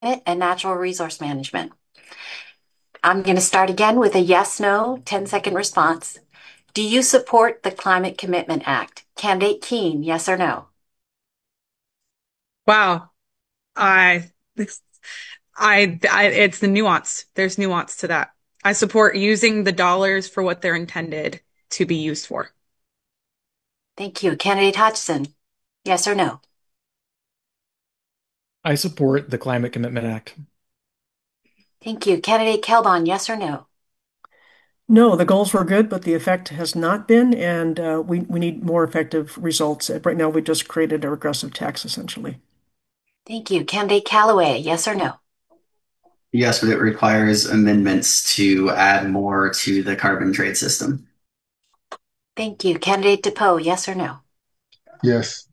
and natural resource management. I'm going to start again with a yes, no, 10-second response. Do you support the Climate Commitment Act? Candidate Keen, yes or no? Wow. I, it's the nuance. There's nuance to that. I support using the dollars for what they're intended to be used for. Thank you. Candidate Hodgson, yes or no? I support the Climate Commitment Act. Thank you. Candidate Kelbon, yes or no? No, the goals were good, but the effect has not been, and we need more effective results. Right now, we just created a regressive tax, essentially. Thank you. Candidate Callaway, yes or no? Yes, but it requires amendments to add more to the carbon trade system. Thank you. Candidate DePoe, yes or no? Yes.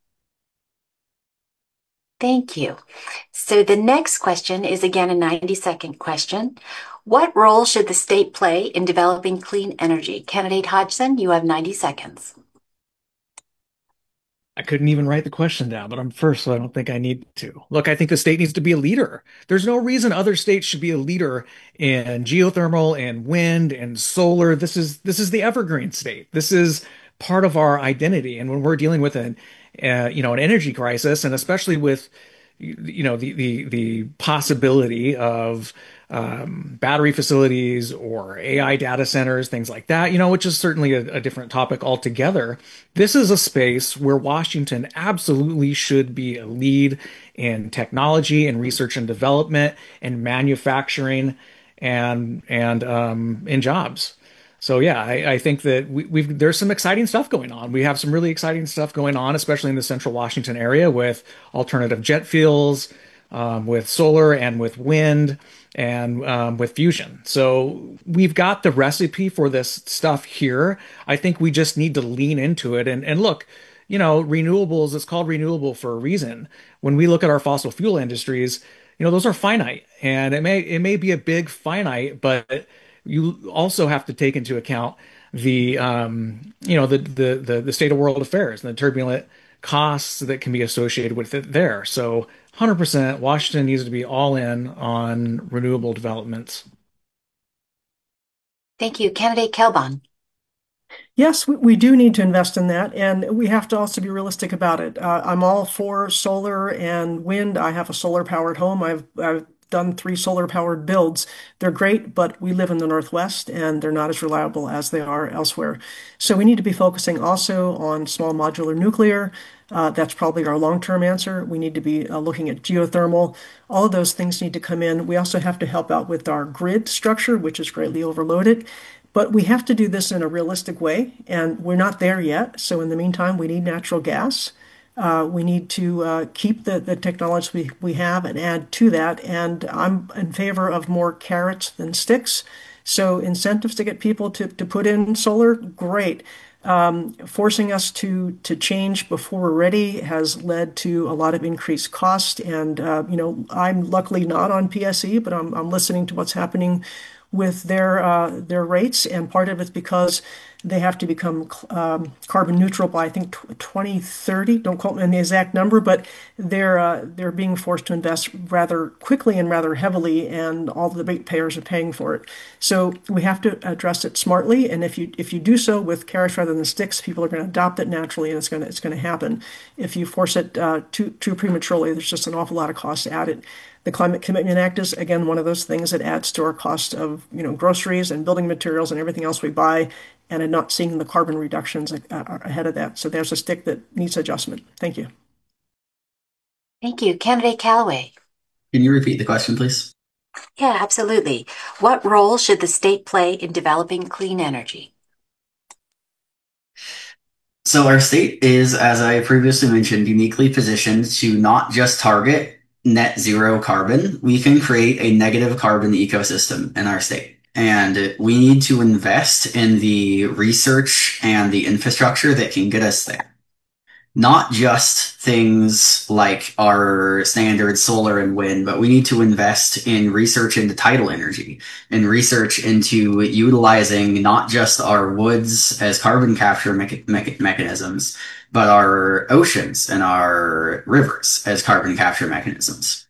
Thank you. So the next question is again a 90-second question. What role should the state play in developing clean energy? Candidate Hodgson, you have 90 seconds. I couldn't even write the question down, but I'm first, so I don't think I need to. Look, I think the state needs to be a leader. There's no reason other states should be a leader in geothermal and wind and solar. This is the evergreen state. This is part of our identity. And when we're dealing with an energy crisis, and especially with the possibility of battery facilities or AI data centers, things like that, which is certainly a different topic altogether. This is a space where Washington absolutely should be a lead in technology and research and development and manufacturing and in jobs. So yeah, I think that there's some exciting stuff going on. We have some really exciting stuff going on, especially in the central Washington area with alternative jet fuels, with solar and with wind and with fusion. So we've got the recipe for this stuff here. I think we just need to lean into it and look, renewables, it's called renewable for a reason. When we look at our fossil fuel industries, those are finite and it may be a big finite, but you also have to take into account the state of world affairs and the turbulent costs that can be associated with it there. So 100% Washington needs to be all in on renewable developments. Thank you. Candidate Kelbon. Yes, we do need to invest in that, and we have to also be realistic about it. I'm all for solar and wind. I have a solar-powered home. I've done three solar-powered builds. They're great, but we live in the Northwest, and they're not as reliable as they are elsewhere. So we need to be focusing also on small modular nuclear. That's probably our long-term answer. We need to be looking at geothermal. All of those things need to come in. We also have to help out with our grid structure, which is greatly overloaded. But we have to do this in a realistic way, and we're not there yet. So in the meantime, we need natural gas. We need to keep the technology we have and add to that. And I'm in favor of more carrots than sticks. So incentives to get people to put in solar, great. Forcing us to change before we're ready has led to a lot of increased cost. And I'm luckily not on PSE, but I'm listening to what's happening with their rates, and part of it's because they have to become carbon neutral by I think 2030. Don't quote me on the exact number, but they're being forced to invest rather quickly and rather heavily, and all the ratepayers are paying for it. So we have to address it smartly, and if you do so with carrots rather than sticks, people are going to adopt it naturally, and it's going to happen. If you force it too prematurely, there's just an awful lot of costs added. The Climate Commitment Act is, again, one of those things that adds to our cost of, groceries and building materials and everything else we buy, and I'm not seeing the carbon reductions ahead of that. So there's a stick that needs adjustment. Thank you. Thank you. Candidate Callaway. Can you repeat the question, please? Yeah, absolutely. What role should the state play in developing clean energy? So our state is, as I previously mentioned, uniquely positioned to not just target net zero carbon. We can create a negative carbon ecosystem in our state. And we need to invest in the research and the infrastructure that can get us there. Not just things like our standard solar and wind, but we need to invest in research into tidal energy and research into utilizing not just our woods as carbon capture mechanisms, but our oceans and our rivers as carbon capture mechanisms.